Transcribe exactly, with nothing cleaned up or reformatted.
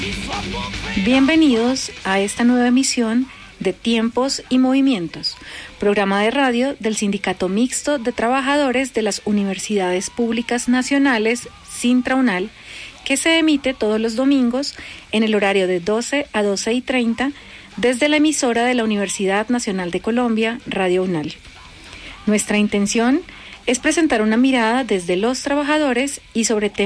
Bienvenidos a esta nueva emisión de Tiempos y Movimientos, programa de radio del Sindicato Mixto de Trabajadores de las Universidades Públicas Nacionales, SINTRAUNAL, que se emite todos los domingos en el horario de doce a doce y treinta desde la emisora de la Universidad Nacional de Colombia, Radio UNAL. Nuestra intención es presentar una mirada desde los trabajadores y sobre temas